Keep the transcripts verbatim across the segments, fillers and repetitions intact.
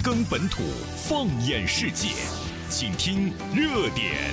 耕本土，放眼世界，请听热点。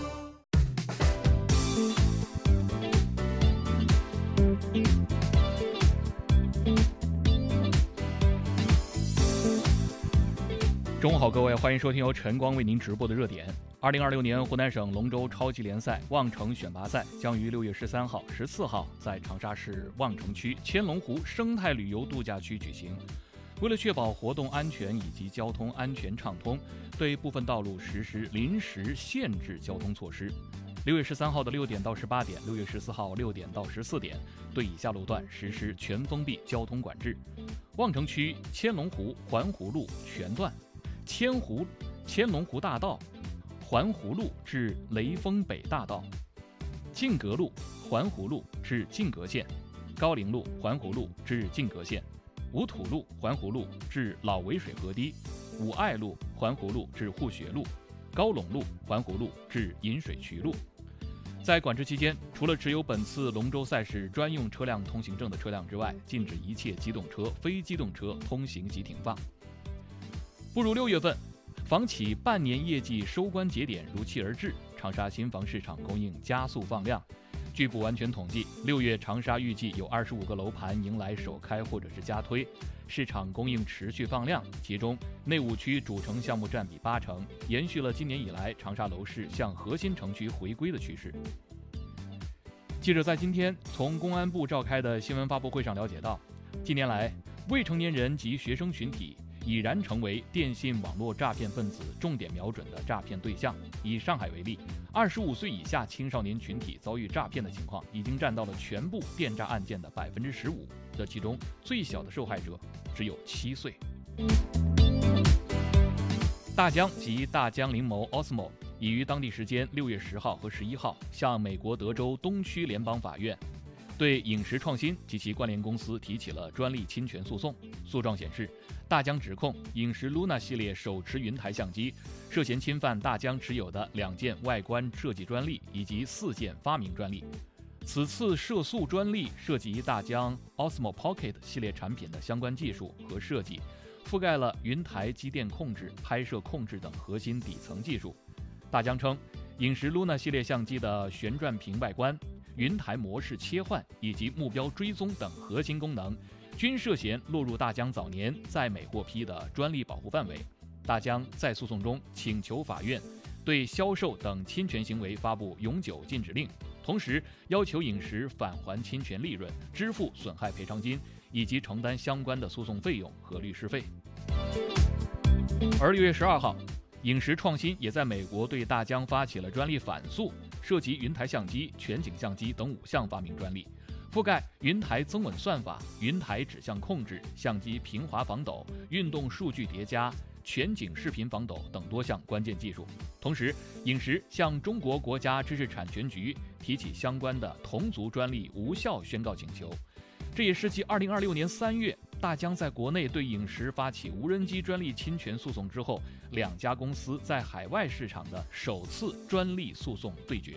中午好，各位，欢迎收听由晨光为您直播的热点。二零二六年湖南省龙舟超级联赛望城选拔赛将于六月十三号、十四号在长沙市望城区千龙湖生态旅游度假区举行。为了确保活动安全以及交通安全畅通，对部分道路实施临时限制交通措施。六月十三号的六点到十八点，六月十四号六点到十四点，对以下路段实施全封闭交通管制：望城区千龙湖环湖路全段、千湖千龙湖大道、环湖路至雷锋北大道、静阁路环湖路至静阁县、高陵路环湖路至静阁县、五土路环湖路至老围水河堤、五爱路环湖路至护学路、高陇路环湖路至引水渠路。在管制期间，除了持有本次龙舟赛事专用车辆通行证的车辆之外，禁止一切机动车、非机动车通行及停放。步入六月份，房企半年业绩收官节点如期而至，长沙新房市场供应加速放量。据不完全统计，六月长沙预计有二十五个楼盘迎来首开或者是加推，市场供应持续放量，其中内五区主城项目占比八成，延续了今年以来长沙楼市向核心城区回归的趋势。记者在今天从公安部召开的新闻发布会上了解到，近年来未成年人及学生群体已然成为电信网络诈骗分子重点瞄准的诈骗对象。以上海为例，二十五岁以下青少年群体遭遇诈骗的情况已经占到了全部电诈案件的百分之十五，这其中最小的受害者只有七岁。大疆及大疆灵眸 Osmo 已于当地时间六月十号和十一号向美国德州东区联邦法院对影视创新及其关联公司提起了专利侵权诉讼。诉状显示，大疆指控影视 Luna 系列手持云台相机涉嫌侵犯大疆持有的两件外观设计专利以及四件发明专利。此次涉诉专利涉及大疆 Osmo Pocket 系列产品的相关技术和设计，覆盖了云台机电控制、拍摄控制等核心底层技术。大疆称，影视 Luna 系列相机的旋转屏外观、云台模式切换以及目标追踪等核心功能，均涉嫌落入大疆早年在美获批的专利保护范围。大疆在诉讼中请求法院对销售等侵权行为发布永久禁止令，同时要求影视返还侵权利润、支付损害赔偿金以及承担相关的诉讼费用和律师费。而六月十二号，影视创新也在美国对大疆发起了专利反诉，涉及云台相机、全景相机等五项发明专利，覆盖云台增稳算法、云台指向控制、相机平滑防抖、运动数据叠加、全景视频防抖等多项关键技术。同时，影视向中国国家知识产权局提起相关的同族专利无效宣告请求。这也是继二零二六年三月大疆在国内对影视发起无人机专利侵权诉讼之后，两家公司在海外市场的首次专利诉讼对决。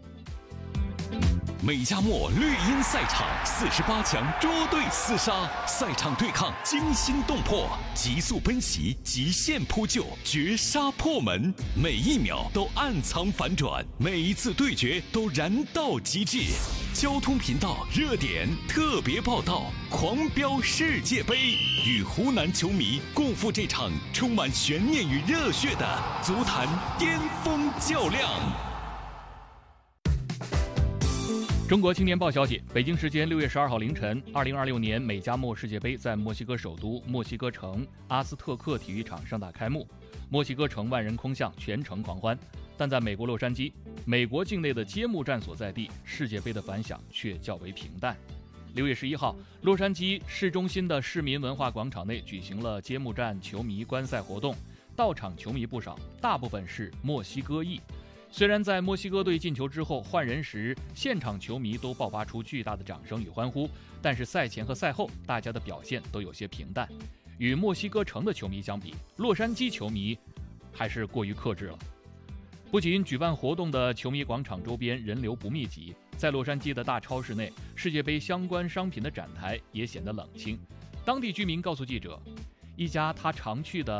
美加墨绿茵赛场四十八强捉对厮杀，赛场对抗惊心动魄，急速奔袭，极限扑救，绝杀破门，每一秒都暗藏反转，每一次对决都燃到极致。交通频道热点特别报道，狂飙世界杯，与湖南球迷共赴这场充满悬念与热血的足坛巅峰较量。 中国青年报消息，北京时间六月十二号凌晨，二零二六年美加墨世界杯在墨西哥首都墨西哥城阿斯特克体育场盛大开幕，墨西哥城万人空巷，全城狂欢。但在美国洛杉矶，美国境内的揭幕战所在地，世界杯的反响却较为平淡。六月十一号，洛杉矶市中心的市民文化广场内举行了揭幕战球迷观赛活动，到场球迷不少，大部分是墨西哥裔。虽然在墨西哥队进球之后换人时，现场球迷都爆发出巨大的掌声与欢呼，但是赛前和赛后大家的表现都有些平淡。与墨西哥城的球迷相比，洛杉矶球迷还是过于克制了。不仅举办活动的球迷广场周边人流不密集，在洛杉矶的大超市内，世界杯相关商品的展台也显得冷清。当地居民告诉记者，一家他常去的